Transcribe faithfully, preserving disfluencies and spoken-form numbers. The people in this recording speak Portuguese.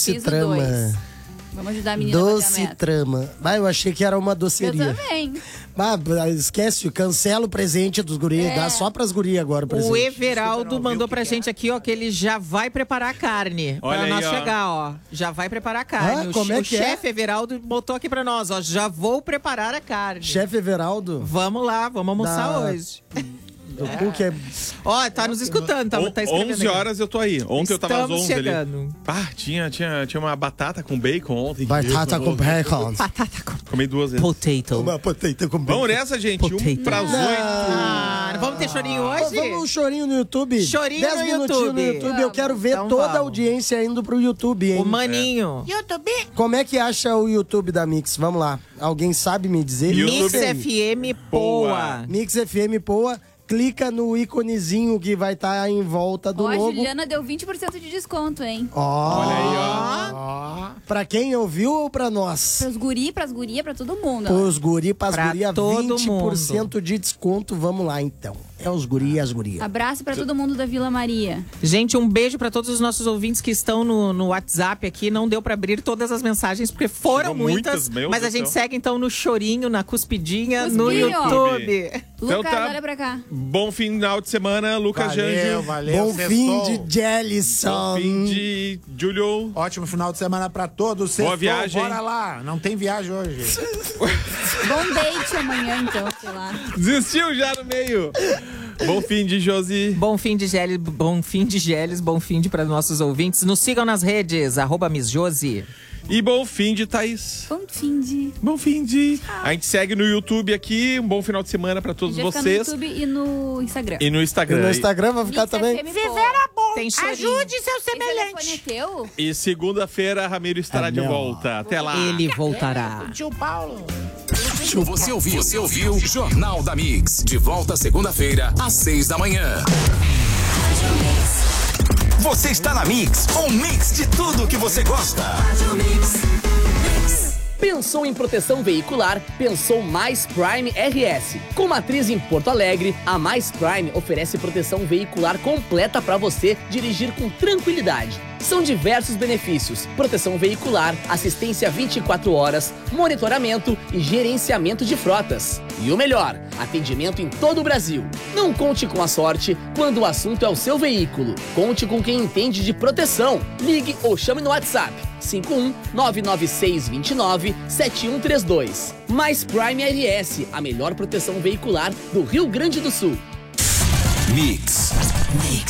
Doce Fiz trama. dois. Vamos ajudar a menina a Doce bater a meta. trama. Ah, eu achei que era uma doceria. Eu também. Ah, esquece, cancela o presente dos guris. É. Dá só pras gurias agora o presente. O Everaldo mandou pra gente aqui, ó, que ele já vai preparar a carne. Olha pra aí, nós ó. chegar, ó. Já vai preparar a carne. Ah, o como é o que é? chefe Everaldo botou aqui pra nós, ó. Já vou preparar a carne. Chefe Everaldo. Vamos lá, vamos almoçar Da- hoje. Do Cook é... Ó, tá nos escutando, tá, O- tá escrevendo onze aqui. horas eu tô aí. Ontem eu tava às Estamos onze chegando. ali. Ah, tinha, tinha, tinha uma batata com bacon ontem. Batata com bacon. Batata com Comi duas vezes. potato. Uma poteta com bacon. Vamos nessa, gente. Um Potato. pras oito. Ah, vamos ter chorinho hoje? Vamos um chorinho no YouTube. Chorinho Dez no minutinhos YouTube. no YouTube. Eu quero ver Então toda a vamos. audiência indo pro YouTube, hein? O maninho. Como é que acha o YouTube da Mix? Vamos lá. Alguém sabe me dizer? YouTube. Mix F M Poa. Mix F M Poa. Clica no íconezinho que vai estar em volta do Ó, a logo. Juliana deu vinte por cento de desconto, hein? Ó. Olha aí, ó. Pra quem ouviu ou pra nós? Pros guri, pras gurias, pra todo mundo. ó. Os guri, pras Pra guria, todo vinte por cento de desconto. Vamos lá, então. É os guri e as gurias. Abraço pra todo mundo da Vila Maria. Gente, um beijo pra todos os nossos ouvintes que estão no, no WhatsApp aqui. Não deu pra abrir todas as mensagens, porque foram Chegou muitas. muitas, meu mas a Deus do gente céu. segue, então, no chorinho, na cuspidinha, no Cuspinho. YouTube. Então Lucas, tá. olha pra cá. Bom final de semana, Lucas Valeu, Janjo. valeu. Bom sextou. fim de Jellison. Bom fim de Julio. Ótimo final de semana pra todos. Boa Sextou, viagem. Bora lá. Não tem viagem hoje. Bom date amanhã, então, sei lá. Desistiu já no meio. Bom fim de Josi. Bom fim de Gélis, bom fim de Gélis, bom fim de para nossos ouvintes. Nos sigam nas redes, arroba Miss Josi. E bom fim de Thaís. Bom fim de... Bom fim de... A gente segue no YouTube aqui. Um bom final de semana pra todos Já fica no vocês. YouTube e no Instagram. E no E Instagram. no Instagram vai ficar Mix também. F M Poa. Tem chorinho. Esse telefone é teu? E segunda-feira, Ramiro estará É de meu. volta. Até lá. Ele voltará. Tio Paulo. Você ouviu? Você ouviu? Jornal da Mix. De volta segunda-feira, às seis da manhã. Você está na Mix, um mix de tudo que você gosta. Pensou em proteção veicular? Pensou Mais Prime R S. Com matriz em Porto Alegre, a Mais Prime oferece proteção veicular completa para você dirigir com tranquilidade. São diversos benefícios: proteção veicular, assistência vinte e quatro horas, monitoramento e gerenciamento de frotas. E o melhor, atendimento em todo o Brasil. Não conte com a sorte quando o assunto é o seu veículo. Conte com quem entende de proteção. Ligue ou chame no WhatsApp cinco um nove nove seis dois nove sete um três dois. Mais Prime R S, a melhor proteção veicular do Rio Grande do Sul. Mix. Mix.